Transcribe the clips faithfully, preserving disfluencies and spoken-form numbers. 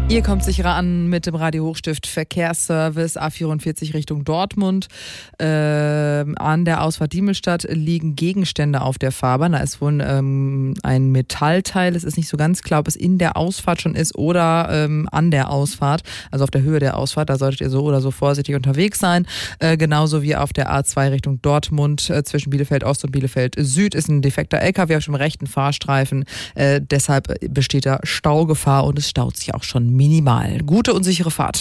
Ihr kommt sicherer an mit dem Radio Hochstift Verkehrsservice A vierundvierzig Richtung Dortmund. Äh, an der Ausfahrt Diemelstadt liegen Gegenstände auf der Fahrbahn. Da ist wohl ähm, ein Metallteil. Es ist nicht so ganz klar, ob es in der Ausfahrt schon ist oder ähm, an der Ausfahrt, also auf der Höhe der Ausfahrt. Da solltet ihr so oder so vorsichtig unterwegs sein. Äh, genauso wie auf der A zwei Richtung Dortmund äh, zwischen Bielefeld Ost und Bielefeld Süd ist ein defekter L K W auf dem rechten Fahrstreifen. Äh, deshalb besteht da Staugefahr und es staut sich auch schon minimal. Gute und sichere Fahrt.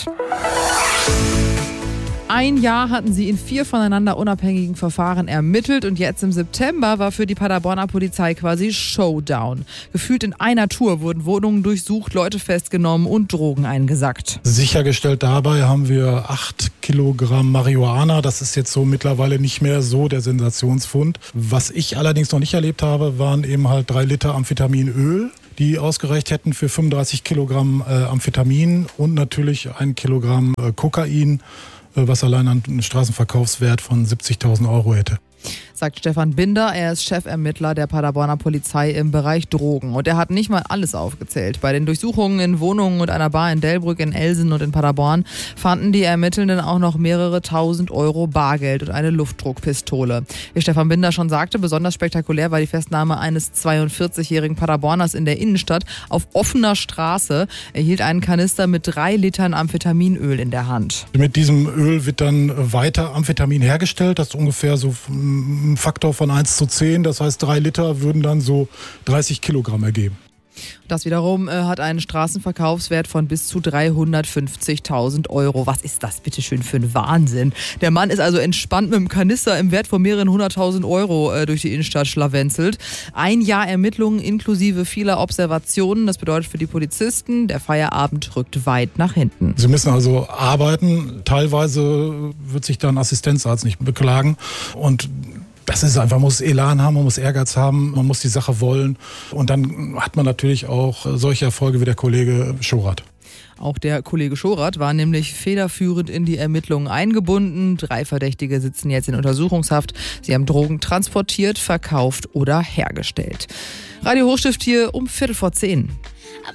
Ein Jahr hatten sie in vier voneinander unabhängigen Verfahren ermittelt und jetzt im September war für die Paderborner Polizei quasi Showdown. Gefühlt in einer Tour wurden Wohnungen durchsucht, Leute festgenommen und Drogen eingesackt. Sichergestellt dabei haben wir acht Kilogramm Marihuana. Das ist jetzt so mittlerweile nicht mehr so der Sensationsfund. Was ich allerdings noch nicht erlebt habe, waren eben halt drei Liter Amphetaminöl, die ausgereicht hätten für fünfunddreißig Kilogramm äh, Amphetamin und natürlich ein Kilogramm äh, Kokain, äh, was allein einen Straßenverkaufswert von siebzigtausend Euro hätte. Sagt Stefan Binder, er ist Chefermittler der Paderborner Polizei im Bereich Drogen. Und er hat nicht mal alles aufgezählt. Bei den Durchsuchungen in Wohnungen und einer Bar in Delbrück, in Elsen und in Paderborn fanden die Ermittelnden auch noch mehrere tausend Euro Bargeld und eine Luftdruckpistole. Wie Stefan Binder schon sagte, besonders spektakulär war die Festnahme eines zweiundvierzigjährigen Paderborners in der Innenstadt auf offener Straße. Er hielt einen Kanister mit drei Litern Amphetaminöl in der Hand. Mit diesem Öl wird dann weiter Amphetamin hergestellt. Das ist ungefähr so ein Faktor von eins zu zehn, das heißt drei Liter würden dann so dreißig Kilogramm ergeben. Das wiederum äh, hat einen Straßenverkaufswert von bis zu dreihundertfünfzigtausend Euro. Was ist das bitte schön für ein Wahnsinn? Der Mann ist also entspannt mit einem Kanister im Wert von mehreren hunderttausend Euro äh, durch die Innenstadt schlawenzelt. Ein Jahr Ermittlungen inklusive vieler Observationen. Das bedeutet für die Polizisten, der Feierabend rückt weit nach hinten. Sie müssen also arbeiten. Teilweise wird sich dann Assistenzarzt nicht beklagen. Und das ist einfach, man muss Elan haben, man muss Ehrgeiz haben, man muss die Sache wollen. Und dann hat man natürlich auch solche Erfolge wie der Kollege Schorath. Auch der Kollege Schorath war nämlich federführend in die Ermittlungen eingebunden. Drei Verdächtige sitzen jetzt in Untersuchungshaft. Sie haben Drogen transportiert, verkauft oder hergestellt. Radio Hochstift hier um Viertel vor zehn.